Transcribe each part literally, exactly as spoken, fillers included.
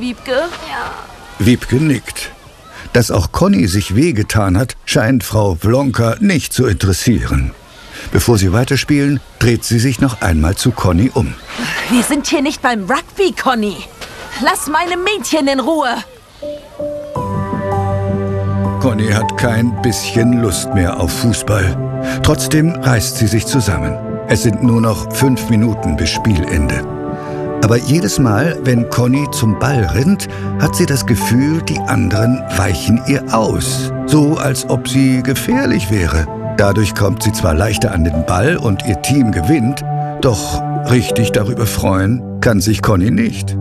Wiebke? Ja. Wiebke nickt. Dass auch Conny sich wehgetan hat, scheint Frau Wlonka nicht zu interessieren. Bevor sie weiterspielen, dreht sie sich noch einmal zu Conny um. Wir sind hier nicht beim Rugby, Conny. Lass meine Mädchen in Ruhe. Conny hat kein bisschen Lust mehr auf Fußball. Trotzdem reißt sie sich zusammen. Es sind nur noch fünf Minuten bis Spielende. Aber jedes Mal, wenn Conny zum Ball rennt, hat sie das Gefühl, die anderen weichen ihr aus. So, als ob sie gefährlich wäre. Dadurch kommt sie zwar leichter an den Ball und ihr Team gewinnt, doch richtig darüber freuen kann sich Conny nicht.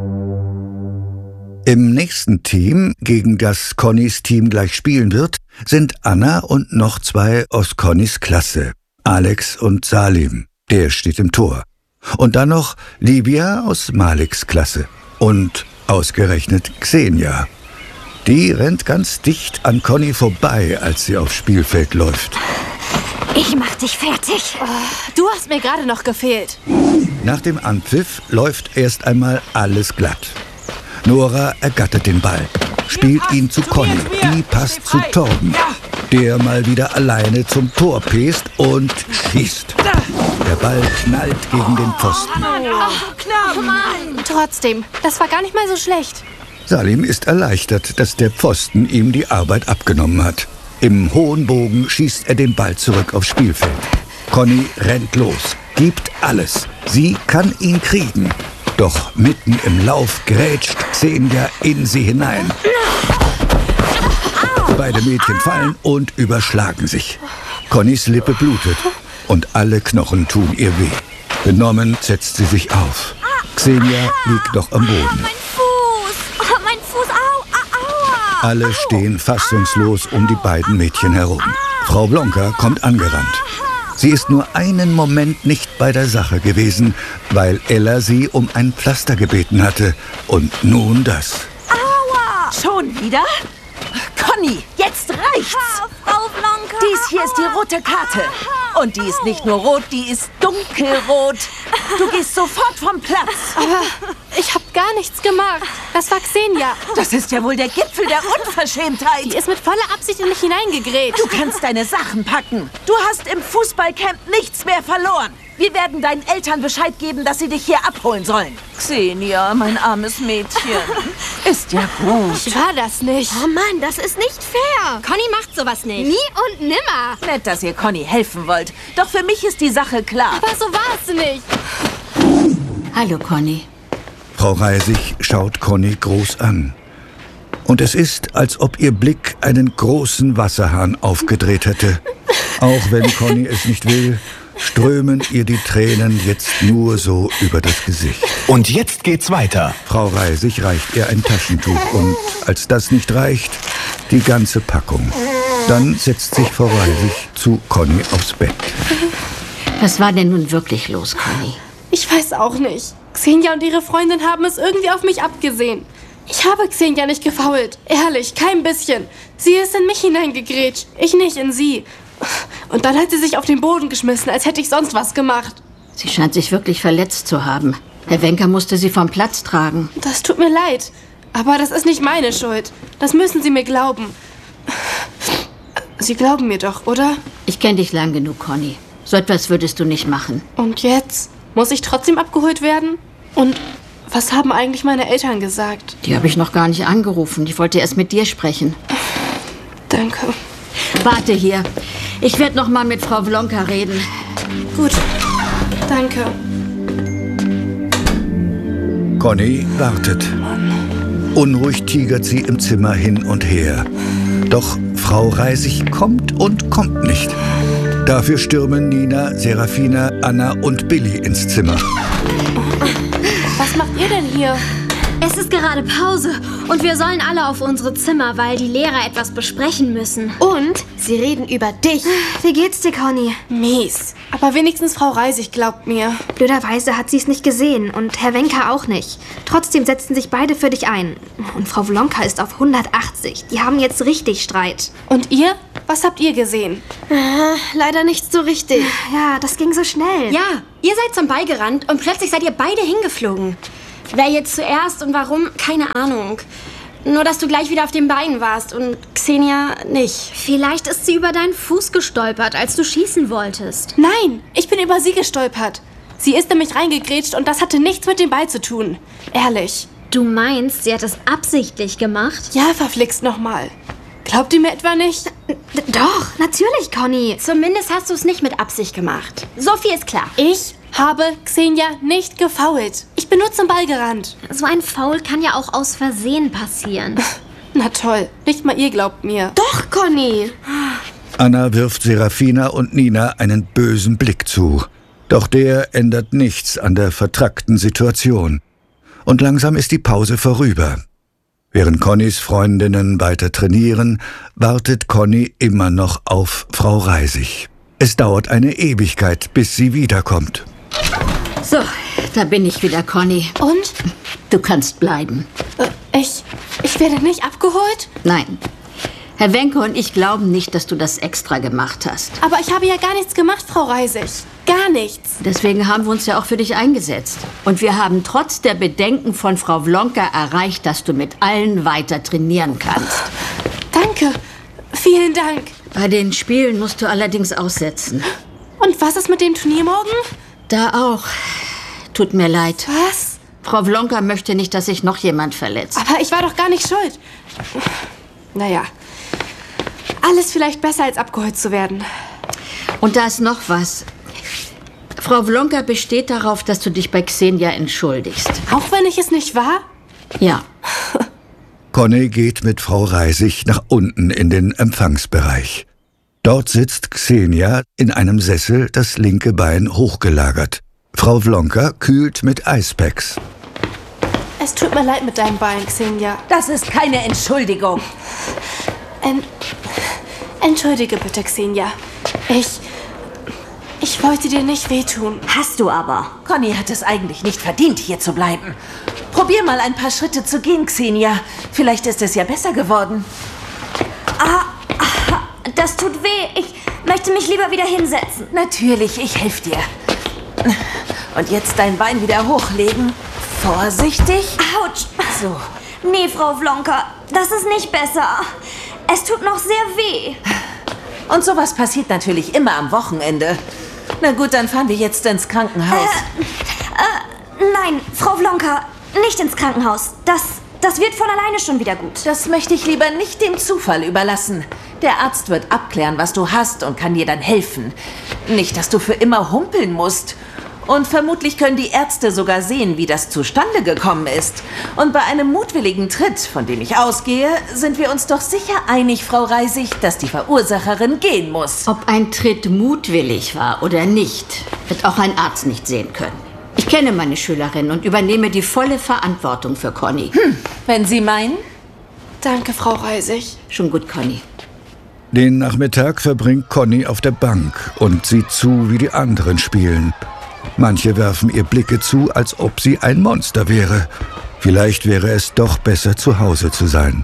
Im nächsten Team, gegen das Connys Team gleich spielen wird, sind Anna und noch zwei aus Connys Klasse, Alex und Salim, der steht im Tor. Und dann noch Livia aus Maliks Klasse und ausgerechnet Xenia. Die rennt ganz dicht an Conny vorbei, als sie aufs Spielfeld läuft. Ich mach dich fertig. Oh, du hast mir gerade noch gefehlt. Nach dem Anpfiff läuft erst einmal alles glatt. Nora ergattert den Ball, spielt ihn zu Conny, die passt zu Torben, der mal wieder alleine zum Tor pest und schießt. Der Ball knallt gegen den Pfosten. Oh Mann. Trotzdem, das war gar nicht mal so schlecht. Salim ist erleichtert, dass der Pfosten ihm die Arbeit abgenommen hat. Im hohen Bogen schießt er den Ball zurück aufs Spielfeld. Conny rennt los, gibt alles. Sie kann ihn kriegen. Doch mitten im Lauf grätscht Xenia in sie hinein. Beide Mädchen fallen und überschlagen sich. Connys Lippe blutet und alle Knochen tun ihr weh. Benommen setzt sie sich auf. Xenia liegt noch am Boden. Mein Fuß! Oh, mein Fuß! Au! Au! Aua! Alle stehen fassungslos um die beiden Mädchen herum. Frau Wlonka kommt angerannt. Sie ist nur einen Moment nicht bei der Sache gewesen, weil Ella sie um ein Pflaster gebeten hatte. Und nun das. Aua! Schon wieder? Conny, jetzt reicht's! Frau Wlonka! Dies hier ist die rote Karte. Und die ist nicht nur rot, die ist dunkelrot. Du gehst sofort vom Platz. Aber ich habe gar nichts gemacht. Das war Xenia. Das ist ja wohl der Gipfel der Unverschämtheit. Die ist mit voller Absicht in mich hineingegrätscht. Du kannst deine Sachen packen. Du hast im Fußballcamp nichts mehr verloren. Wir werden deinen Eltern Bescheid geben, dass sie dich hier abholen sollen. Xenia, mein armes Mädchen. Ist ja gut. Ich war das nicht. Oh Mann, das ist nicht fair. Conny macht sowas nicht. Nie und nimmer. Nett, dass ihr Conny helfen wollt. Doch für mich ist die Sache klar. Aber so war es nicht. Hallo, Conny. Frau Reisig schaut Conny groß an. Und es ist, als ob ihr Blick einen großen Wasserhahn aufgedreht hätte. Auch wenn Conny es nicht will, strömen ihr die Tränen jetzt nur so über das Gesicht. Und jetzt geht's weiter. Frau Reisig reicht ihr ein Taschentuch und, als das nicht reicht, die ganze Packung. Dann setzt sich Frau Reisig zu Conny aufs Bett. Was war denn nun wirklich los, Conny? Ich weiß auch nicht. Xenia und ihre Freundin haben es irgendwie auf mich abgesehen. Ich habe Xenia nicht gefoult. Ehrlich, kein bisschen. Sie ist in mich hineingegrätscht, ich nicht in sie. Und dann hat sie sich auf den Boden geschmissen, als hätte ich sonst was gemacht. Sie scheint sich wirklich verletzt zu haben. Herr Wenker musste sie vom Platz tragen. Das tut mir leid. Aber das ist nicht meine Schuld. Das müssen Sie mir glauben. Sie glauben mir doch, oder? Ich kenne dich lang genug, Conny. So etwas würdest du nicht machen. Und jetzt? Muss ich trotzdem abgeholt werden? Und was haben eigentlich meine Eltern gesagt? Die habe ich noch gar nicht angerufen. Ich wollte erst mit dir sprechen. Danke. Warte hier. Ich werde noch mal mit Frau Wlonka reden. Gut. Danke. Conny wartet. Unruhig tigert sie im Zimmer hin und her. Doch Frau Reisig kommt und kommt nicht. Dafür stürmen Nina, Serafina, Anna und Billy ins Zimmer. Was macht ihr denn hier? Es ist gerade Pause und wir sollen alle auf unsere Zimmer, weil die Lehrer etwas besprechen müssen. Und sie reden über dich. Wie geht's dir, Conny? Mies. Aber wenigstens Frau Reisig glaubt mir. Blöderweise hat sie es nicht gesehen und Herr Wenker auch nicht. Trotzdem setzten sich beide für dich ein. Und Frau Wlonka ist auf hundertachtzig. Die haben jetzt richtig Streit. Und ihr? Was habt ihr gesehen? Äh, leider nicht so richtig. Ja, das ging so schnell. Ja, ihr seid zum Ball gerannt und plötzlich seid ihr beide hingeflogen. Wer jetzt zuerst und warum, keine Ahnung. Nur, dass du gleich wieder auf den Beinen warst und Xenia nicht. Vielleicht ist sie über deinen Fuß gestolpert, als du schießen wolltest. Nein, ich bin über sie gestolpert. Sie ist nämlich reingegrätscht und das hatte nichts mit dem Ball zu tun. Ehrlich. Du meinst, sie hat es absichtlich gemacht? Ja, verflixt nochmal. Glaubt ihr mir etwa nicht? Doch, natürlich, Conny. Zumindest hast du es nicht mit Absicht gemacht. So viel ist klar. Ich habe Xenia nicht gefoult. Ich bin nur zum Ball gerannt. So ein Foul kann ja auch aus Versehen passieren. Na toll, nicht mal ihr glaubt mir. Doch, Conny. Anna wirft Serafina und Nina einen bösen Blick zu. Doch der ändert nichts an der vertrackten Situation. Und langsam ist die Pause vorüber. Während Connys Freundinnen weiter trainieren, wartet Conny immer noch auf Frau Reisig. Es dauert eine Ewigkeit, bis sie wiederkommt. So, da bin ich wieder, Conny. Und? Du kannst bleiben. Äh, ich, ich werde nicht abgeholt? Nein. Herr Wenke und ich glauben nicht, dass du das extra gemacht hast. Aber ich habe ja gar nichts gemacht, Frau Reisig. Gar nichts. Deswegen haben wir uns ja auch für dich eingesetzt. Und wir haben trotz der Bedenken von Frau Vlonka erreicht, dass du mit allen weiter trainieren kannst. Danke. Vielen Dank. Bei den Spielen musst du allerdings aussetzen. Und was ist mit dem Turnier morgen? Da auch. Tut mir leid. Was? Frau Vlonka möchte nicht, dass sich noch jemand verletzt. Aber ich war doch gar nicht schuld. Naja, alles vielleicht besser, als abgeholt zu werden. Und da ist noch was. Frau Vlonka besteht darauf, dass du dich bei Xenia entschuldigst. Auch wenn ich es nicht war? Ja. Conny geht mit Frau Reisig nach unten in den Empfangsbereich. Dort sitzt Xenia in einem Sessel, das linke Bein hochgelagert. Frau Vlonka kühlt mit Eispacks. Es tut mir leid mit deinem Bein, Xenia. Das ist keine Entschuldigung. En Entschuldige bitte, Xenia. Ich... Ich wollte dir nicht wehtun. Hast du aber. Conny hat es eigentlich nicht verdient, hier zu bleiben. Probier mal ein paar Schritte zu gehen, Xenia. Vielleicht ist es ja besser geworden. Ah, ah, das tut weh. Ich möchte mich lieber wieder hinsetzen. Natürlich, ich helfe dir. Und jetzt dein Bein wieder hochlegen. Vorsichtig. Autsch. So. Nee, Frau Vlonka, das ist nicht besser. Es tut noch sehr weh. Und sowas passiert natürlich immer am Wochenende. Na gut, dann fahren wir jetzt ins Krankenhaus. Äh, äh, nein, Frau Vlonka, nicht ins Krankenhaus. Das, das wird von alleine schon wieder gut. Das möchte ich lieber nicht dem Zufall überlassen. Der Arzt wird abklären, was du hast und kann dir dann helfen. Nicht, dass du für immer humpeln musst. Und vermutlich können die Ärzte sogar sehen, wie das zustande gekommen ist. Und bei einem mutwilligen Tritt, von dem ich ausgehe, sind wir uns doch sicher einig, Frau Reisig, dass die Verursacherin gehen muss. Ob ein Tritt mutwillig war oder nicht, wird auch ein Arzt nicht sehen können. Ich kenne meine Schülerin und übernehme die volle Verantwortung für Conny. Hm, wenn Sie meinen? Danke, Frau Reisig. Schon gut, Conny. Den Nachmittag verbringt Conny auf der Bank und sieht zu, wie die anderen spielen. Manche werfen ihr Blicke zu, als ob sie ein Monster wäre. Vielleicht wäre es doch besser, zu Hause zu sein.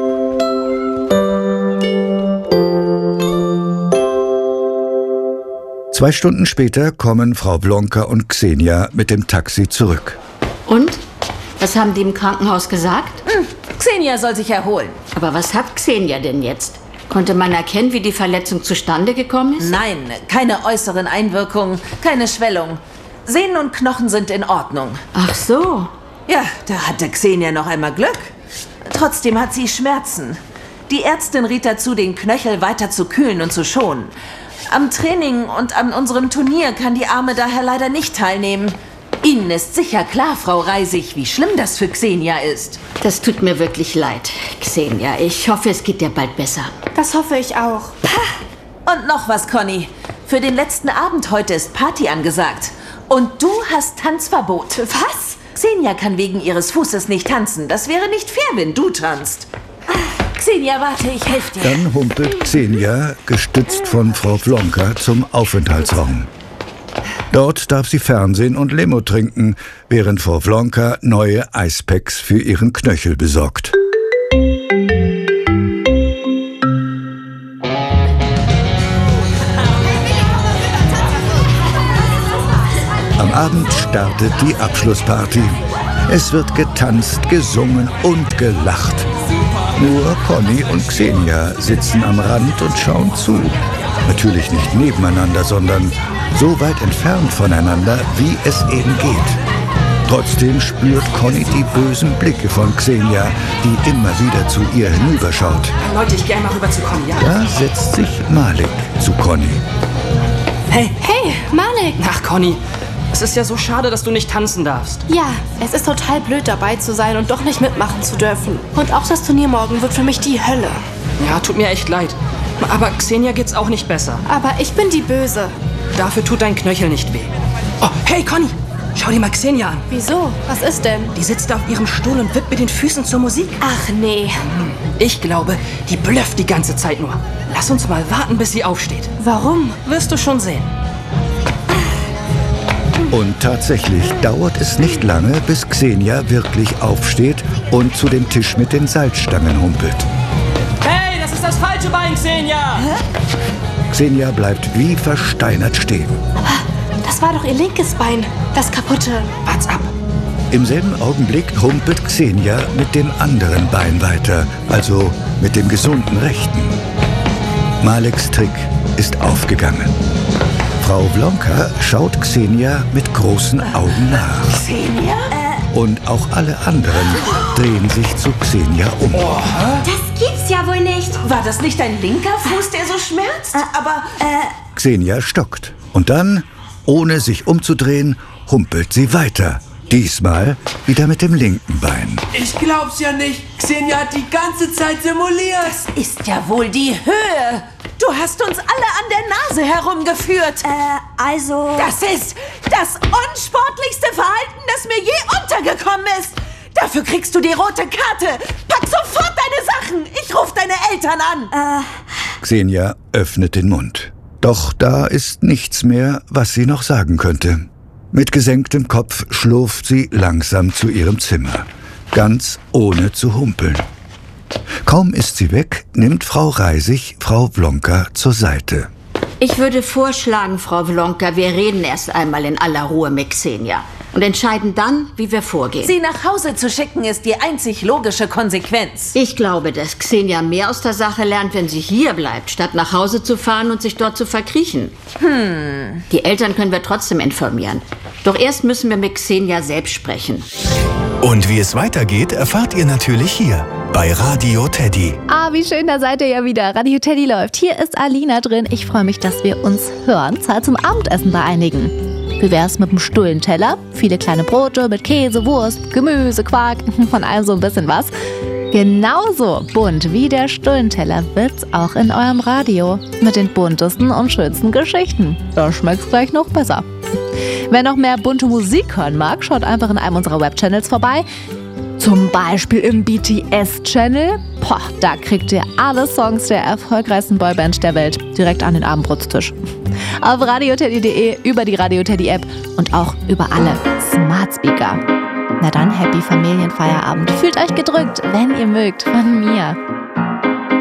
Zwei Stunden später kommen Frau Vlonka und Xenia mit dem Taxi zurück. Und? Was haben die im Krankenhaus gesagt? Hm, Xenia soll sich erholen. Aber was hat Xenia denn jetzt? Konnte man erkennen, wie die Verletzung zustande gekommen ist? Nein, keine äußeren Einwirkungen, keine Schwellung. Sehnen und Knochen sind in Ordnung. Ach so. Ja, da hatte Xenia noch einmal Glück. Trotzdem hat sie Schmerzen. Die Ärztin riet dazu, den Knöchel weiter zu kühlen und zu schonen. Am Training und an unserem Turnier kann die Arme daher leider nicht teilnehmen. Ihnen ist sicher klar, Frau Reisig, wie schlimm das für Xenia ist. Das tut mir wirklich leid, Xenia. Ich hoffe, es geht dir bald besser. Das hoffe ich auch. Und noch was, Conny. Für den letzten Abend heute ist Party angesagt. Und du hast Tanzverbot. Was? Xenia kann wegen ihres Fußes nicht tanzen. Das wäre nicht fair, wenn du tanzt. Xenia, warte, ich helfe dir. Dann humpelt Xenia, gestützt von Frau Vlonka, zum Aufenthaltsraum. Dort darf sie Fernsehen und Limo trinken, während Frau Vlonka neue Eispacks für ihren Knöchel besorgt. Am Abend startet die Abschlussparty. Es wird getanzt, gesungen und gelacht. Nur Conny und Xenia sitzen am Rand und schauen zu. Natürlich nicht nebeneinander, sondern so weit entfernt voneinander, wie es eben geht. Trotzdem spürt Conny die bösen Blicke von Xenia, die immer wieder zu ihr hinüberschaut. Leute, ich gehe mal rüber zu Conny, ja? Da setzt sich Malik zu Conny. Hey! Hey, Malik! Ach, Conny, es ist ja so schade, dass du nicht tanzen darfst. Ja, es ist total blöd, dabei zu sein und doch nicht mitmachen zu dürfen. Und auch das Turnier morgen wird für mich die Hölle. Ja, tut mir echt leid. Aber Xenia geht's auch nicht besser. Aber ich bin die Böse. Dafür tut dein Knöchel nicht weh. Oh, hey, Conny! Schau dir mal Xenia an. Wieso? Was ist denn? Die sitzt auf ihrem Stuhl und wippt mit den Füßen zur Musik. Ach nee. Ich glaube, die blöfft die ganze Zeit nur. Lass uns mal warten, bis sie aufsteht. Warum? Wirst du schon sehen. Und tatsächlich dauert es nicht lange, bis Xenia wirklich aufsteht und zu dem Tisch mit den Salzstangen humpelt. Hey, das ist das falsche Bein, Xenia! Hä? Xenia bleibt wie versteinert stehen. Das war doch ihr linkes Bein, das kaputte. Wart's ab. Im selben Augenblick humpelt Xenia mit dem anderen Bein weiter, also mit dem gesunden rechten. Maliks Trick ist aufgegangen. Frau Vlonka schaut Xenia mit großen Augen nach. Xenia? Und auch alle anderen drehen sich zu Xenia um. Oh, das gibt's ja wohl nicht. War das nicht dein linker Fuß, der so schmerzt? Äh, Aber, äh... Xenia stockt. Und dann, ohne sich umzudrehen, humpelt sie weiter. Diesmal wieder mit dem linken Bein. Ich glaub's ja nicht. Xenia hat die ganze Zeit simuliert. Das ist ja wohl die Höhe. Du hast uns alle an der Nase herumgeführt. Äh, also... Das ist das unsportlichste Verhalten, das mir je untergekommen ist. Dafür kriegst du die rote Karte. Pack sofort deine Sachen. Ich ruf deine Eltern an. Äh... Xenia öffnet den Mund. Doch da ist nichts mehr, was sie noch sagen könnte. Mit gesenktem Kopf schlurft sie langsam zu ihrem Zimmer. Ganz ohne zu humpeln. Kaum ist sie weg, nimmt Frau Reisig Frau Vlonka zur Seite. Ich würde vorschlagen, Frau Vlonka, wir reden erst einmal in aller Ruhe mit Xenia und entscheiden dann, wie wir vorgehen. Sie nach Hause zu schicken, ist die einzig logische Konsequenz. Ich glaube, dass Xenia mehr aus der Sache lernt, wenn sie hier bleibt, statt nach Hause zu fahren und sich dort zu verkriechen. Hm. Die Eltern können wir trotzdem informieren. Doch erst müssen wir mit Xenia selbst sprechen. Und wie es weitergeht, erfahrt ihr natürlich hier bei Radio Teddy. Ah, wie schön, da seid ihr ja wieder. Radio Teddy läuft. Hier ist Alina drin. Ich freue mich, dass wir uns hören. Zeit zum Abendessen bei einigen. Wie wär's mit einem Stullenteller? Viele kleine Brote mit Käse, Wurst, Gemüse, Quark, von allem so ein bisschen was. Genauso bunt wie der Stullenteller wird's auch in eurem Radio. Mit den buntesten und schönsten Geschichten. Da schmeckt's gleich noch besser. Wer noch mehr bunte Musik hören mag, schaut einfach in einem unserer Webchannels vorbei. Zum Beispiel im B T S-Channel. Boah, da kriegt ihr alle Songs der erfolgreichsten Boyband der Welt direkt an den Abendbrotstisch. Auf radioteddy punkt de, über die Radio Teddy App und auch über alle Smart Speaker. Na dann, happy Familienfeierabend. Fühlt euch gedrückt, wenn ihr mögt, von mir.